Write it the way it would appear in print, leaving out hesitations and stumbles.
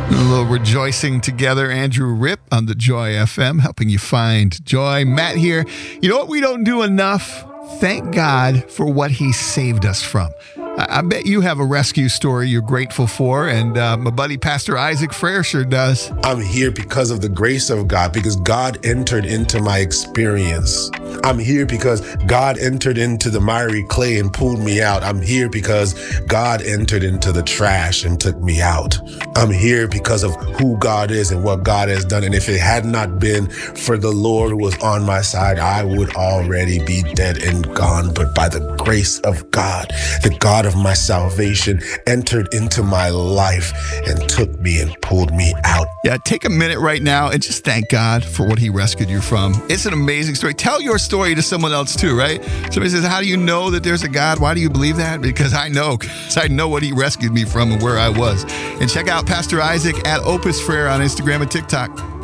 A little rejoicing together. Andrew Ripp on the Joy FM, helping you find joy. Matt here. You know what we don't do enough? Thank God for what he saved us from. I bet you have a rescue story you're grateful for, and my buddy Pastor Isaac Frere sure does. I'm here because of the grace of God, because God entered into my experience. I'm here because God entered into the miry clay and pulled me out. I'm here because God entered into the trash and took me out. I'm here because of who God is and what God has done. And if it had not been for the Lord who was on my side, I would already be dead and gone. But by the grace of God, the God of my salvation entered into my life and took me and pulled me out. Yeah, take a minute right now and just thank God for what he rescued you from. It's an amazing story. Tell your story to someone else too, right? Somebody says, how do you know that there's a God? Why do you believe that? Because I know what he rescued me from and where I was. And check out Pastor Isaac at Opus Frere on Instagram and TikTok.